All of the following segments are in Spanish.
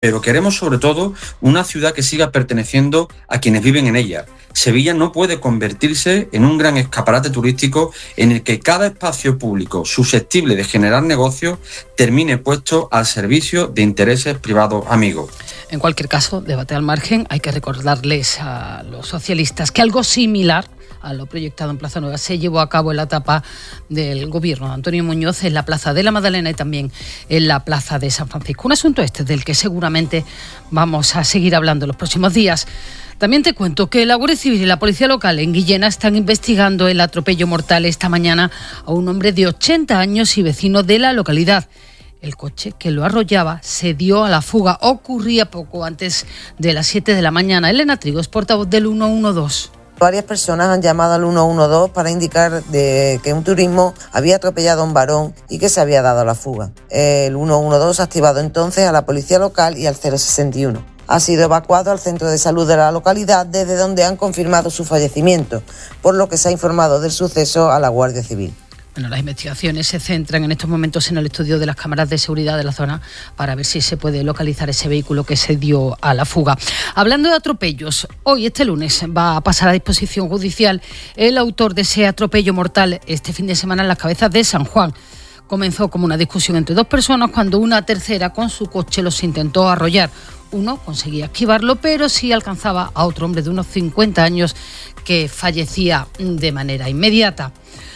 Pero queremos sobre todo una ciudad que siga perteneciendo a quienes viven en ella. Sevilla no puede convertirse en un gran escaparate turístico en el que cada espacio público susceptible de generar negocios termine puesto al servicio de intereses privados amigos. En cualquier caso, debate al margen, hay que recordarles a los socialistas que algo similar a lo proyectado en Plaza Nueva se llevó a cabo en la etapa del gobierno de Antonio Muñoz en la Plaza de la Magdalena y también en la Plaza de San Francisco. Un asunto del que seguramente vamos a seguir hablando en los próximos días. También te cuento que la Guardia Civil y la Policía Local en Guillena están investigando el atropello mortal esta mañana a un hombre de 80 años y vecino de la localidad. El coche que lo arrollaba se dio a la fuga. Ocurría poco antes de las 7 de la mañana. Elena Trigos, portavoz del 112. Varias personas han llamado al 112 para indicar que un turismo había atropellado a un varón y que se había dado a la fuga. El 112 ha activado entonces a la Policía Local y al 061. Ha sido evacuado al centro de salud de la localidad, desde donde han confirmado su fallecimiento, por lo que se ha informado del suceso a la Guardia Civil. Bueno, las investigaciones se centran en estos momentos en el estudio de las cámaras de seguridad de la zona para ver si se puede localizar ese vehículo que se dio a la fuga. Hablando de atropellos, hoy, este lunes, va a pasar a disposición judicial el autor de ese atropello mortal este fin de semana en las Cabezas de San Juan. Comenzó como una discusión entre dos personas cuando una tercera con su coche los intentó arrollar. Uno conseguía esquivarlo, pero sí alcanzaba a otro hombre de unos 50 años que fallecía de manera inmediata.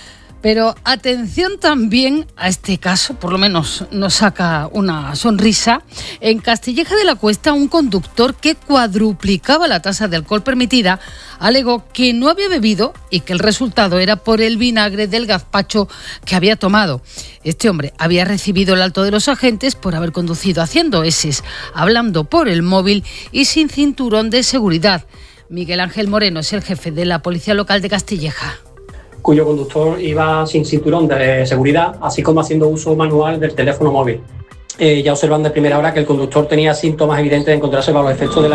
Pero atención también a este caso, por lo menos nos saca una sonrisa. En Castilleja de la Cuesta, un conductor que cuadruplicaba la tasa de alcohol permitida alegó que no había bebido y que el resultado era por el vinagre del gazpacho que había tomado. Este hombre había recibido el alto de los agentes por haber conducido haciendo eses, hablando por el móvil y sin cinturón de seguridad. Miguel Ángel Moreno es el jefe de la Policía Local de Castilleja, cuyo conductor iba sin cinturón de seguridad, así como haciendo uso manual del teléfono móvil. Ya observando de primera hora que el conductor tenía síntomas evidentes de encontrarse bajo los efectos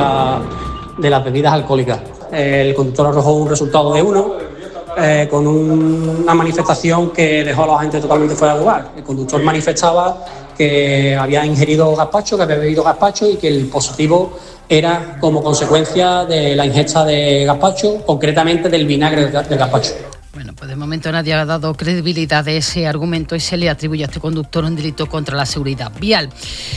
de las bebidas alcohólicas. El conductor arrojó un resultado de 1, con una manifestación que dejó a los agentes totalmente fuera de lugar. El conductor manifestaba que había ingerido gazpacho, que había bebido gazpacho y que el positivo era como consecuencia de la ingesta de gazpacho, concretamente del vinagre del gazpacho. Bueno, pues de momento nadie ha dado credibilidad a ese argumento y se le atribuye a este conductor un delito contra la seguridad vial.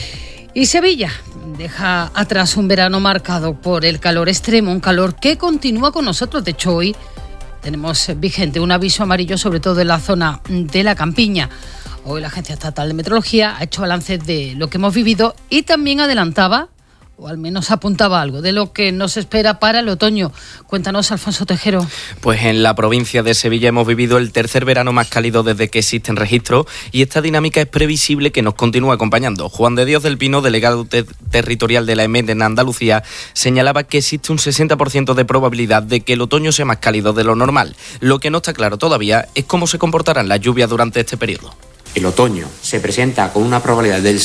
Y Sevilla deja atrás un verano marcado por el calor extremo, un calor que continúa con nosotros. De hecho, hoy tenemos vigente un aviso amarillo, sobre todo en la zona de la Campiña. Hoy la Agencia Estatal de Meteorología ha hecho balance de lo que hemos vivido y también adelantaba, o al menos apuntaba algo de lo que nos espera para el otoño. Cuéntanos, Alfonso Tejero. Pues en la provincia de Sevilla hemos vivido el tercer verano más cálido desde que existen registros y esta dinámica es previsible que nos continúe acompañando. Juan de Dios del Pino, delegado territorial de la EMET en Andalucía, señalaba que existe un 60% de probabilidad de que el otoño sea más cálido de lo normal. Lo que no está claro todavía es cómo se comportarán las lluvias durante este periodo. El otoño se presenta con una probabilidad del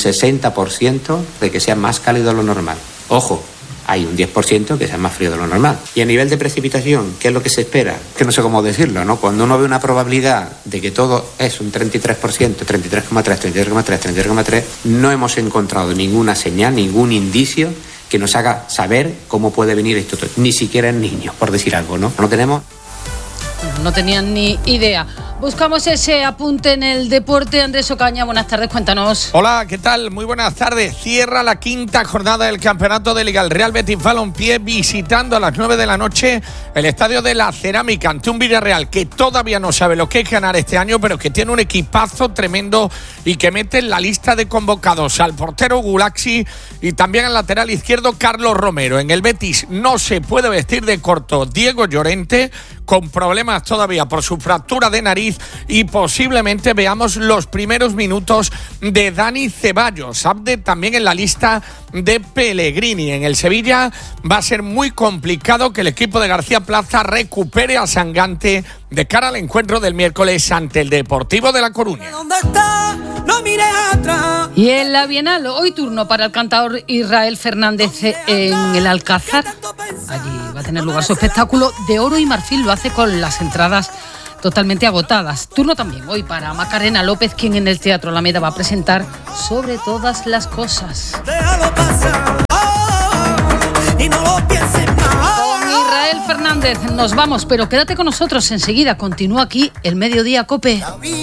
60% de que sea más cálido de lo normal. Ojo, hay un 10% que sea más frío de lo normal. Y a nivel de precipitación, ¿qué es lo que se espera? Que no sé cómo decirlo, ¿no? Cuando uno ve una probabilidad de que todo es un 33%, 33,3, 33,3, 33,3, no hemos encontrado ninguna señal, ningún indicio que nos haga saber cómo puede venir esto. Ni siquiera en niños, por decir algo, ¿no? No tenemos. No tenían ni idea. Buscamos ese apunte en el deporte. Andrés Ocaña, buenas tardes, cuéntanos. Hola, ¿qué tal? Muy buenas tardes. Cierra la quinta jornada del Campeonato de Liga. El Real Betis Balompié visitando a las 9 de la noche el Estadio de la Cerámica ante un Villarreal que todavía no sabe lo que es ganar este año, pero que tiene un equipazo tremendo y que mete en la lista de convocados al portero Gulaxi y también al lateral izquierdo Carlos Romero. En el Betis no se puede vestir de corto Diego Llorente, con problemas todavía por su fractura de nariz, y posiblemente veamos los primeros minutos de Dani Ceballos. Update también en la lista de Pellegrini. En el Sevilla va a ser muy complicado que el equipo de García Plaza recupere a Sangante de cara al encuentro del miércoles ante el Deportivo de La Coruña. Y en la Bienal, hoy turno para el cantador Israel Fernández en el Alcázar. Allí va a tener lugar su espectáculo de oro y marfil. Lo hace con las entradas totalmente agotadas. Turno también hoy para Macarena López, quien en el Teatro Alameda va a presentar Sobre todas las cosas. Fernández, nos vamos, pero quédate con nosotros enseguida. Continúa aquí el Mediodía COPE.